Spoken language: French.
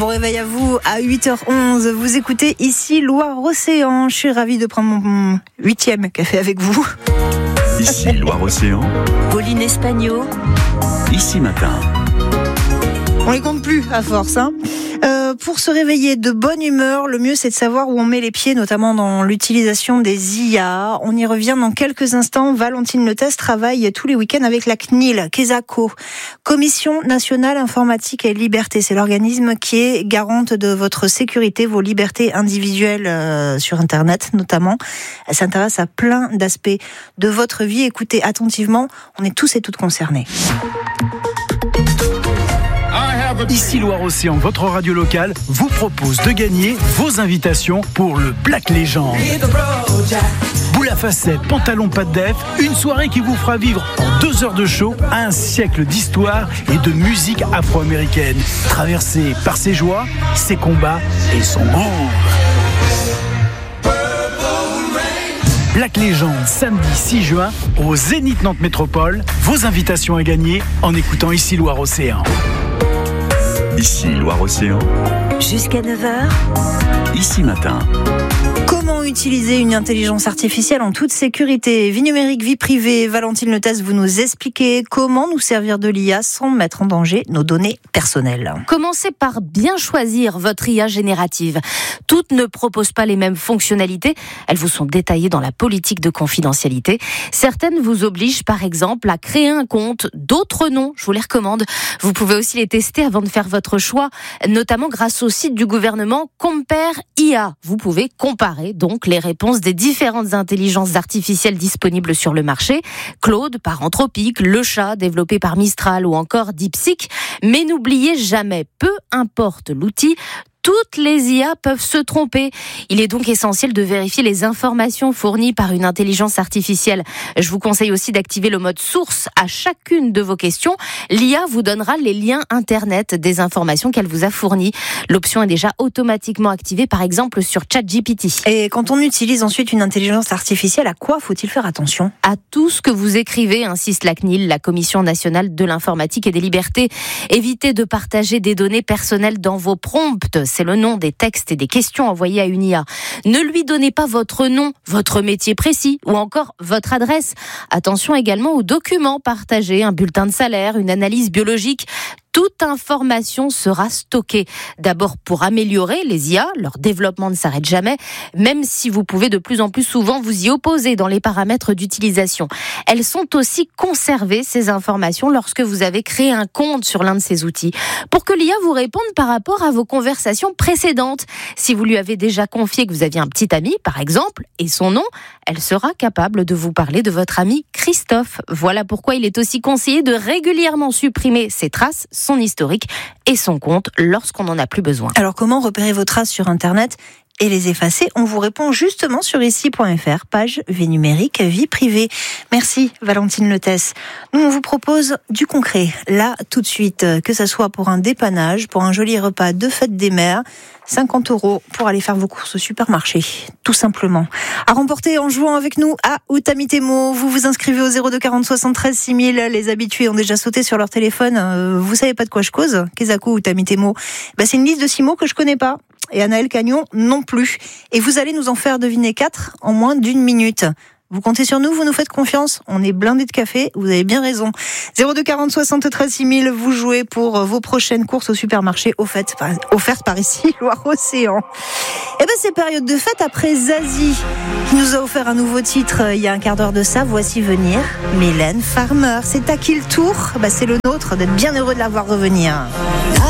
Bon réveil à vous à 8h11. Vous écoutez ici Loire-Océan. Je suis ravie de prendre mon 8e café avec vous. Ici Loire-Océan. Pauline Espagno. Ici Matin. On les compte plus à force, hein. Pour se réveiller de bonne humeur, le mieux c'est de savoir où on met les pieds, notamment dans l'utilisation des IA. On y revient dans quelques instants. Valentine Letès travaille tous les week-ends avec la CNIL, KESACO, Commission Nationale Informatique et Liberté. C'est l'organisme qui est garante de votre sécurité, vos libertés individuelles sur Internet notamment. Elle s'intéresse à plein d'aspects de votre vie. Écoutez attentivement, on est tous et toutes concernés. Ici Loire-Océan, votre radio locale vous propose de gagner vos invitations pour le Black Legend. Boule à facettes, pantalon pas de def, une soirée qui vous fera vivre en 2 heures de show un siècle d'histoire et de musique afro-américaine, traversée par ses joies, ses combats et son groove. Black Legend, samedi 6 juin, au Zénith Nantes Métropole. Vos invitations à gagner en écoutant Ici Loire-Océan. Ici Loire-Océan. Jusqu'à 9h. Ici Matin. Comment utiliser une intelligence artificielle en toute sécurité? Vie numérique, vie privée. Valentine Letès, vous nous expliquez comment nous servir de l'IA sans mettre en danger nos données personnelles. Commencez par bien choisir votre IA générative. Toutes ne proposent pas les mêmes fonctionnalités. Elles vous sont détaillées dans la politique de confidentialité. Certaines vous obligent par exemple à créer un compte. D'autres non, je vous les recommande. Vous pouvez aussi les tester avant de faire votre choix, notamment grâce au site du gouvernement Compare IA. Vous pouvez comparer donc les réponses des différentes intelligences artificielles disponibles sur le marché. Claude par Anthropic, Le Chat développé par Mistral ou encore DeepSeek. Mais n'oubliez jamais, peu importe l'outil, toutes les IA peuvent se tromper. Il est donc essentiel de vérifier les informations fournies par une intelligence artificielle. Je vous conseille aussi d'activer le mode source à chacune de vos questions. L'IA vous donnera les liens internet des informations qu'elle vous a fournies. L'option est déjà automatiquement activée, par exemple sur ChatGPT. Et quand on utilise ensuite une intelligence artificielle, à quoi faut-il faire attention? À tout ce que vous écrivez, insiste la CNIL, la Commission Nationale de l'Informatique et des Libertés. Évitez de partager des données personnelles dans vos prompts. C'est le nom des textes et des questions envoyés à une IA. Ne lui donnez pas votre nom, votre métier précis ou encore votre adresse. Attention également aux documents partagés, un bulletin de salaire, une analyse biologique. Toute information sera stockée. D'abord pour améliorer les IA, leur développement ne s'arrête jamais, même si vous pouvez de plus en plus souvent vous y opposer dans les paramètres d'utilisation. Elles sont aussi conservées, ces informations, lorsque vous avez créé un compte sur l'un de ces outils, pour que l'IA vous réponde par rapport à vos conversations précédentes. Si vous lui avez déjà confié que vous aviez un petit ami, par exemple, et son nom, elle sera capable de vous parler de votre ami Christophe. Voilà pourquoi il est aussi conseillé de régulièrement supprimer ses traces, son historique et son compte lorsqu'on n'en a plus besoin. Alors comment repérer vos traces sur Internet et les effacer? On vous répond justement sur ici.fr, page vie numérique, vie privée. Merci Valentine Letès. Nous on vous propose du concret, là tout de suite, que ça soit pour un dépannage, pour un joli repas de fête des mères, 50 € pour aller faire vos courses au supermarché, tout simplement. À remporter en jouant avec nous à Utamitemo. Vous vous inscrivez au 02 40 73 6000. Les habitués ont déjà sauté sur leur téléphone. Vous savez pas de quoi je cause? KESACO, Utamitemo. C'est une liste de 6 mots que je connais pas. Et Anaël Cagnon non plus. Et vous allez nous en faire deviner 4 en moins d'1 minute. Vous comptez sur nous, vous nous faites confiance. On est blindés de café, vous avez bien raison. 02 40 73 6000, vous jouez pour vos prochaines courses au supermarché offertes par ici, Loire-Océan. C'est période de fête après Zazie, qui nous a offert un nouveau titre il y a un quart d'heure de ça. Voici venir Mylène Farmer. C'est à qui le tour? C'est le nôtre d'être bien heureux de la voir revenir.